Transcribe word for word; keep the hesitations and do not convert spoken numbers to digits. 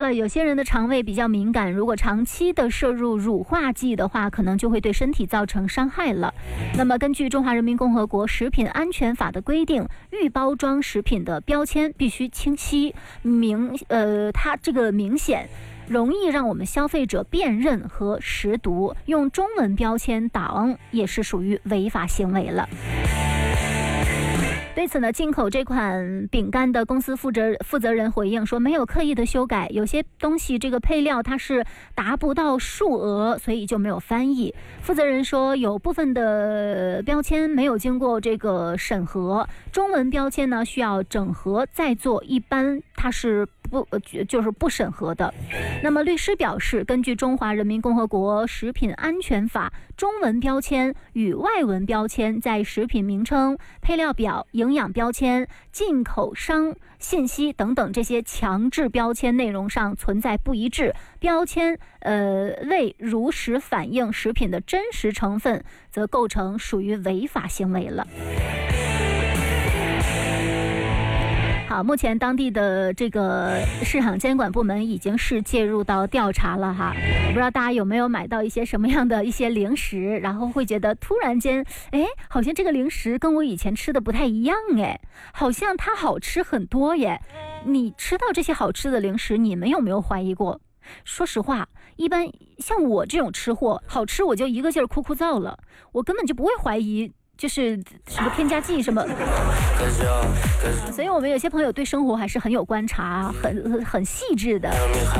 了，有些人的肠胃比较敏感，如果长期的摄入乳化剂的话，可能就会对身体造成伤害了。那么根据中华人民共和国食品安全法的规定，预包装食品的标签必须清晰明，呃，它这个明显，容易让我们消费者辨认和识读，用中文标签挡也是属于违法行为了。对此呢，进口这款饼干的公司负责负责人回应说，没有刻意的修改，有些东西这个配料它是达不到数额，所以就没有翻译。负责人说，有部分的标签没有经过这个审核，中文标签呢需要整合再做，一般它是不就是不审核的。那么律师表示，根据中华人民共和国食品安全法，中文标签与外文标签在食品名称、配料表、营养标签、进口商信息等等这些强制标签内容上存在不一致，标签呃未如实反映食品的真实成分，则构成属于违法行为了。好，目前当地的这个市场监管部门已经是介入到调查了哈。我不知道大家有没有买到一些什么样的一些零食，然后会觉得突然间，哎，好像这个零食跟我以前吃的不太一样，哎，好像它好吃很多耶。你吃到这些好吃的零食，你们有没有怀疑过？说实话，一般像我这种吃货，好吃我就一个劲儿哭哭燥了，我根本就不会怀疑就是什么添加剂什么。所以我们有些朋友对生活还是很有观察，很很细致的。